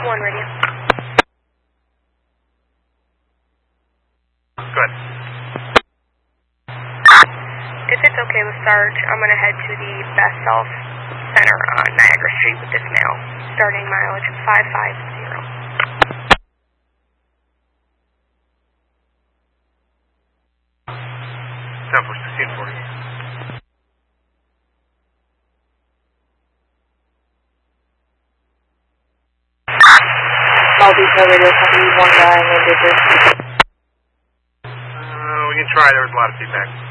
1 radio. Good. If it's okay with Sarge, I'm going to head to the Best Self Center on Niagara Street with this mail. Starting mileage 550. 10-4-16-40. All detail radio company, one guy, no digits. We can try. There was a lot of feedback.